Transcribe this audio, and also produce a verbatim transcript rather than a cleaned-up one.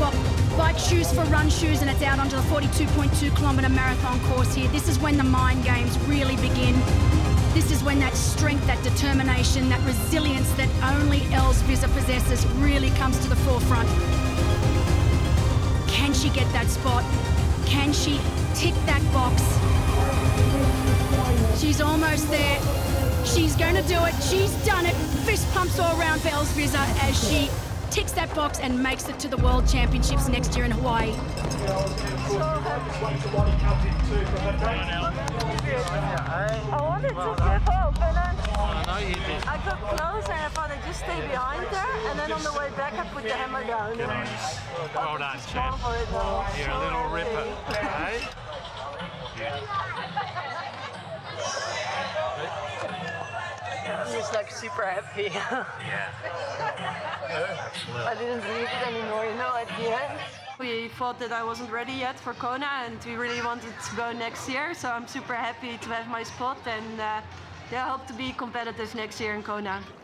swap bike shoes for run shoes, and it's out onto the forty-two point two kilometre marathon course here. This is when the mind games really begin. This is when that strength, that determination, that resilience that only Els Visser possesses really comes to the forefront. Can she get that spot? Can she tick that box? She's almost there. She's going to do it. She's done it. Fist pumps all around for Els Visser as she ticks that box and makes it to the World Championships next year in Hawaii. I wanted to give up, and then I got close and I thought I'd just stay behind her, and then on the way back I put the hammer down. Good on you. Well done, champ. You're a little ripper, eh? I'm just like super happy. Yeah. I didn't believe it anymore, you know, at the end. We thought that I wasn't ready yet for Kona, and we really wanted to go next year, so I'm super happy to have my spot, and uh, yeah, I hope to be competitive next year in Kona.